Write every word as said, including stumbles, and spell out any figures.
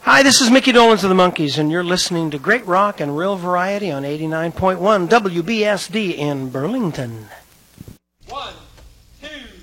Hi, this is Mickey Dolenz of the Monkees, and you're listening to Great Rock and Real Variety on eighty-nine point one W B S D in Burlington. One.